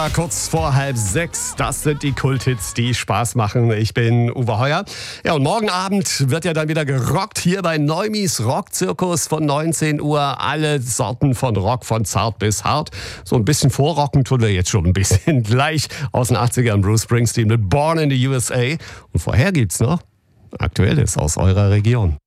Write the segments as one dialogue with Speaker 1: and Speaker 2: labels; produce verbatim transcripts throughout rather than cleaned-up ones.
Speaker 1: Sonntag, kurz vor halb sechs. Das sind die Kulthits, die Spaß machen. Ich bin Uwe Heuer. Ja, und morgen Abend wird ja dann wieder gerockt hier bei Neumis Rockzirkus von neunzehn Uhr. Alle Sorten von Rock, von zart bis hart. So ein bisschen vorrocken tun wir jetzt schon ein bisschen gleich aus den achtzigern. Bruce Springsteen mit Born in the U S A. Und vorher gibt's noch Aktuelles aus eurer Region.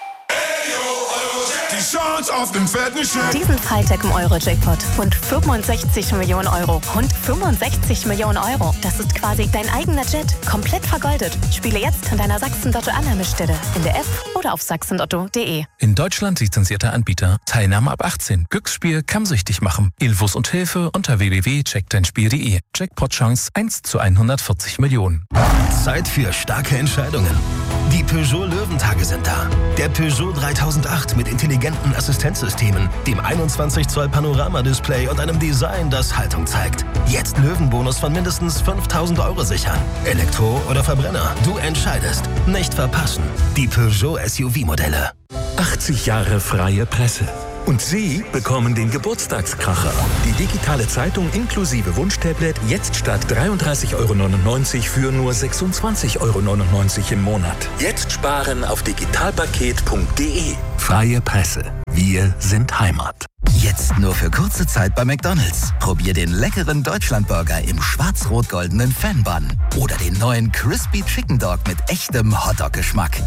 Speaker 2: Diesen Freitag im Euro-Jackpot. Rund fünfundsechzig Millionen Euro. Rund fünfundsechzig Millionen Euro. Das ist quasi dein eigener Jet. Komplett vergoldet. Spiele jetzt an deiner Sachsen-Lotto-Annahmestelle. In der App oder auf sachsenlotto punkt de.
Speaker 3: In Deutschland lizenzierter Anbieter. Teilnahme ab achtzehn. Glücksspiel kann süchtig machen. Infos und Hilfe unter w w w punkt check dein spiel punkt de. Jackpot-Chance eins zu hundertvierzig Millionen.
Speaker 4: Zeit für starke Entscheidungen. Die Peugeot Löwentage sind da. Der Peugeot dreitausendacht mit intelligenten Assistenzsystemen, dem einundzwanzig Zoll Panoramadisplay und einem Design, das Haltung zeigt. Jetzt Löwenbonus von mindestens fünftausend Euro sichern. Elektro oder Verbrenner, du entscheidest. Nicht verpassen. Die Peugeot S U V-Modelle.
Speaker 5: achtzig Jahre freie Presse. Und Sie bekommen den Geburtstagskracher. Die digitale Zeitung inklusive Wunschtablet jetzt statt dreiunddreißig Euro neunundneunzig für nur sechsundzwanzig Euro neunundneunzig im Monat. Jetzt sparen auf digitalpaket punkt de. Freie Presse. Wir sind Heimat.
Speaker 6: Jetzt nur für kurze Zeit bei McDonald's. Probier den leckeren Deutschlandburger im schwarz-rot-goldenen Fan-Bun. Oder den neuen Crispy Chicken Dog mit echtem Hotdog-Geschmack.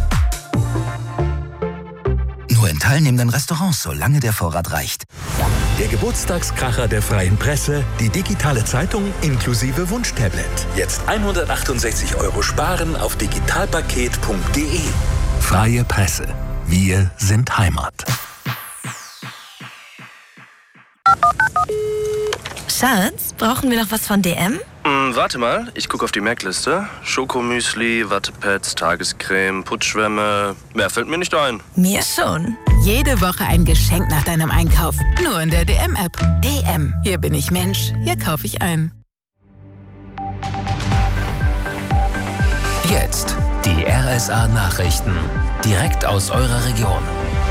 Speaker 6: Nur in teilnehmenden Restaurants, solange der Vorrat reicht.
Speaker 5: Der Geburtstagskracher der Freien Presse, die digitale Zeitung inklusive Wunschtablet. Jetzt hundertachtundsechzig Euro sparen auf digitalpaket punkt de. Freie Presse. Wir sind Heimat.
Speaker 7: Schatz, brauchen wir noch was von D M?
Speaker 8: Hm, warte mal, ich gucke auf die Merkliste. Schokomüsli, Wattepads, Tagescreme, Putzschwämme. Mehr fällt mir nicht ein.
Speaker 7: Mir schon.
Speaker 9: Jede Woche ein Geschenk nach deinem Einkauf. Nur in der D M-App. D M. Hier bin ich Mensch. Hier kaufe ich ein.
Speaker 4: Jetzt die R S A-Nachrichten. Direkt aus eurer Region.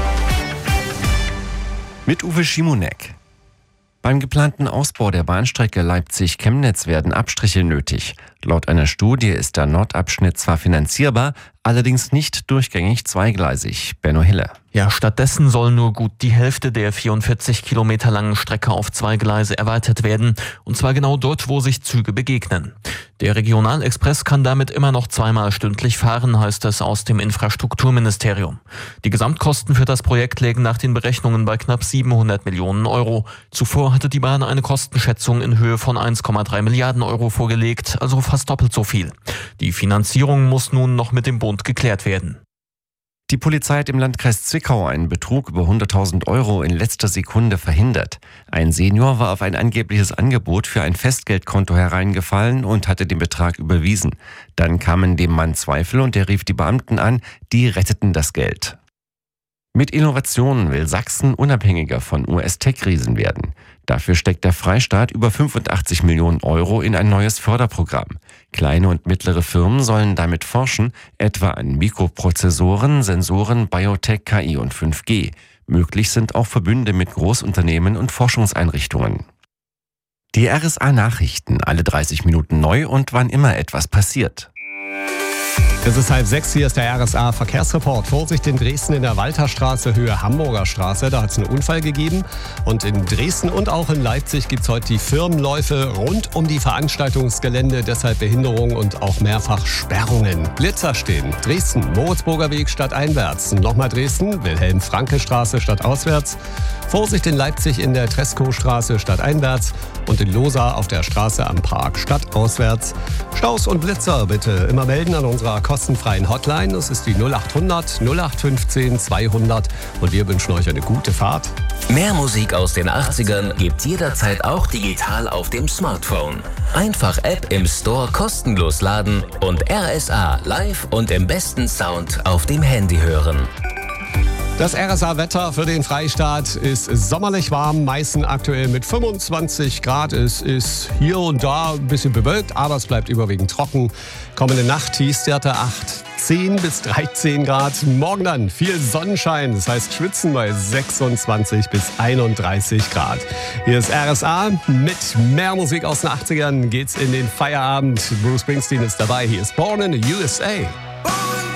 Speaker 10: Mit Uwe Schimonek. Beim geplanten Ausbau der Bahnstrecke Leipzig-Chemnitz werden Abstriche nötig. Laut einer Studie ist der Nordabschnitt zwar finanzierbar, allerdings nicht durchgängig zweigleisig. Benno Hille.
Speaker 11: Ja, stattdessen soll nur gut die Hälfte der vierundvierzig Kilometer langen Strecke auf zwei Gleise erweitert werden. Und zwar genau dort, wo sich Züge begegnen. Der Regionalexpress kann damit immer noch zweimal stündlich fahren, heißt es aus dem Infrastrukturministerium. Die Gesamtkosten für das Projekt lägen nach den Berechnungen bei knapp siebenhundert Millionen Euro. Zuvor hatte die Bahn eine Kostenschätzung in Höhe von eins Komma drei Milliarden Euro vorgelegt, also fast doppelt so viel. Die Finanzierung muss nun noch mit dem Bund geklärt werden.
Speaker 10: Die Polizei hat im Landkreis Zwickau einen Betrug über hunderttausend Euro in letzter Sekunde verhindert. Ein Senior war auf ein angebliches Angebot für ein Festgeldkonto hereingefallen und hatte den Betrag überwiesen. Dann kamen dem Mann Zweifel und er rief die Beamten an, die retteten das Geld. Mit Innovationen will Sachsen unabhängiger von U S-Tech-Riesen werden. Dafür steckt der Freistaat über fünfundachtzig Millionen Euro in ein neues Förderprogramm. Kleine und mittlere Firmen sollen damit forschen, etwa an Mikroprozessoren, Sensoren, Biotech, K I und fünf G. Möglich sind auch Verbünde mit Großunternehmen und Forschungseinrichtungen. Die R S A-Nachrichten, alle dreißig Minuten neu und wann immer etwas passiert.
Speaker 1: Es ist halb sechs, hier ist der R S A-Verkehrsreport. Vorsicht in Dresden in der Walterstraße, Höhe Hamburger Straße. Da hat es einen Unfall gegeben. Und in Dresden und auch in Leipzig gibt es heute die Firmenläufe rund um die Veranstaltungsgelände. Deshalb Behinderungen und auch mehrfach Sperrungen. Blitzer stehen. Dresden, Moritzburger Weg stadteinwärts. Nochmal Dresden, Wilhelm-Franke-Straße stadtauswärts. Vorsicht in Leipzig in der Treskow-Straße stadteinwärts. Und in Losa auf der Straße am Park stadtauswärts. Staus und Blitzer bitte immer melden an unserer kostenfreien Hotline. Das ist die null achthundert null acht fünfzehn zweihundert und wir wünschen euch eine gute Fahrt.
Speaker 4: Mehr Musik aus den achtzigern gibt's jederzeit auch digital auf dem Smartphone. Einfach App im Store kostenlos laden und R S A live und im besten Sound auf dem Handy hören.
Speaker 1: Das R S A-Wetter für den Freistaat ist sommerlich warm, Meißen aktuell mit fünfundzwanzig Grad. Es ist hier und da ein bisschen bewölkt, aber es bleibt überwiegend trocken. Kommende Nacht Tiefstwerte acht, zehn bis dreizehn Grad. Morgen dann viel Sonnenschein, das heißt schwitzen bei sechsundzwanzig bis einunddreißig Grad. Hier ist R S A. Mit mehr Musik aus den achtzigern geht's in den Feierabend. Bruce Springsteen ist dabei. Hier ist Born in the U S A.